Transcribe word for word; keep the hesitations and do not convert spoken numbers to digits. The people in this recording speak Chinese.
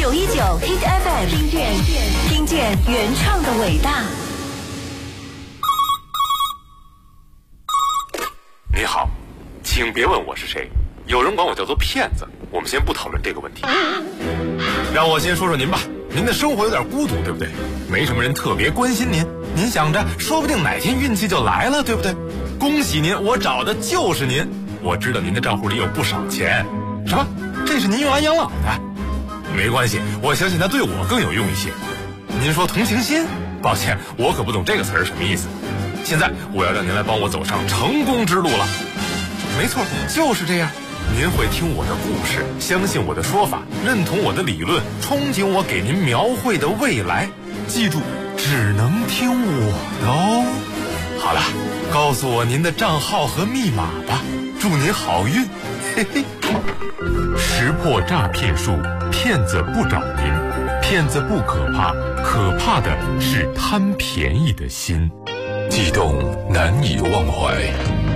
九一九 Hit F M， 听见听见原创的伟大。 你好，请别问我是谁，有人管我叫做骗子。我们先不讨论这个问题，让我先说说您吧。您的生活有点孤独，对不对？没什么人特别关心您，您想着说不定哪天运气就来了，对不对？恭喜您，我找的就是您。我知道您的账户里有不少钱。什么？这是您用来养老的？没关系，我相信它对我更有用一些。您说同情心？抱歉，我可不懂这个词儿什么意思。现在我要让您来帮我走上成功之路了。没错，就是这样。您会听我的故事，相信我的说法，认同我的理论，憧憬我给您描绘的未来。记住，只能听我的哦。好了，告诉我您的账号和密码吧，祝您好运。嘿嘿。识破诈骗术，骗子不找您，骗子不可怕，可怕的是贪便宜的心。 悸动难以忘怀，